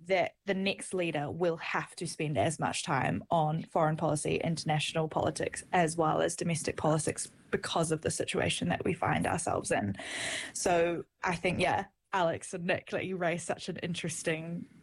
that the next leader will have to spend as much time on foreign policy, international politics, as well as domestic politics because of the situation that we find ourselves in. So I think, yeah, Alex and Nick, like, you raised such an interesting